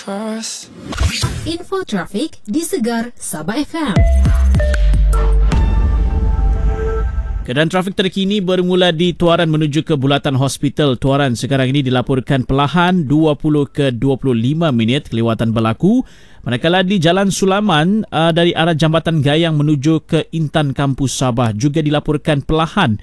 Info trafik di Segar Sabah FM. Keadaan trafik terkini bermula di Tuaran menuju ke Bulatan Hospital. Tuaran sekarang ini dilaporkan perlahan 20 ke 25 minit kelewatan berlaku. Manakala di Jalan Sulaman dari arah Jambatan Gayang menuju ke Intan Kampus Sabah juga dilaporkan perlahan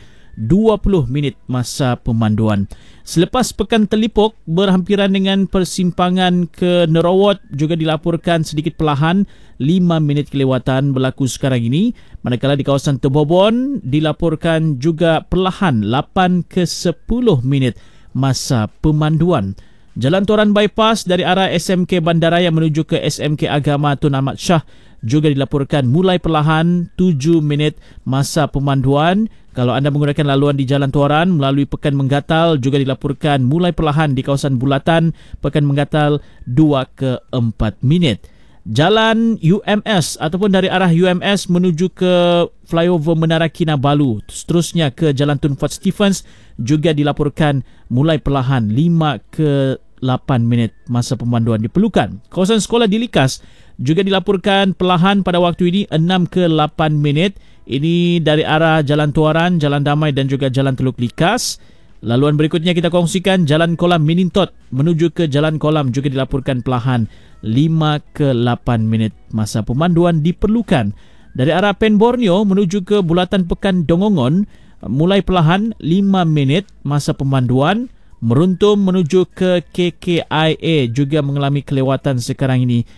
20 minit masa pemanduan. Selepas Pekan Telipok berhampiran dengan persimpangan ke Nerawot juga dilaporkan sedikit perlahan 5 minit kelewatan berlaku sekarang ini. Manakala di kawasan Tebobon dilaporkan juga perlahan 8 ke 10 minit masa pemanduan. Jalan Tuaran Bypass dari arah SMK Bandaraya menuju ke SMK Agama Tun Ahmad Shah juga dilaporkan mulai perlahan 7 minit masa pemanduan. Kalau anda menggunakan laluan di Jalan Tuaran melalui Pekan Menggatal juga dilaporkan mulai perlahan di kawasan Bulatan Pekan Menggatal 2 ke 4 minit. Jalan UMS ataupun dari arah UMS menuju ke flyover Menara Kinabalu seterusnya ke Jalan Tun Fat Stephens juga dilaporkan mulai perlahan 5 ke 8 minit masa pemanduan diperlukan. Kawasan sekolah di Likas juga dilaporkan perlahan pada waktu ini 6 ke 8 minit. Ini dari arah Jalan Tuaran, Jalan Damai dan juga Jalan Teluk Likas. Laluan berikutnya kita kongsikan Jalan Kolam Minintot menuju ke Jalan Kolam juga dilaporkan perlahan 5 ke 8 minit masa pemanduan diperlukan. Dari arah Pen Borneo menuju ke Bulatan Pekan Dongongon mulai perlahan 5 minit masa pemanduan. Meruntum menuju ke KKIA juga mengalami kelewatan sekarang ini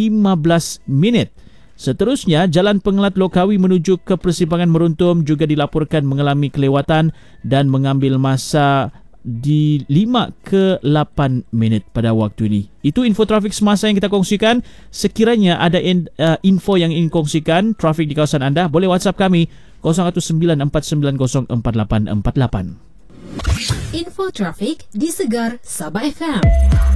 15 minit. Seterusnya, Jalan Pengelat Lokawi menuju ke persimpangan Meruntum juga dilaporkan mengalami kelewatan dan mengambil masa di 5 ke 8 minit pada waktu ini. Itu info trafik semasa yang kita kongsikan. Sekiranya ada info yang ingin kongsikan trafik di kawasan anda, boleh WhatsApp kami 0194904848. Info trafik di Segar Sabah FM.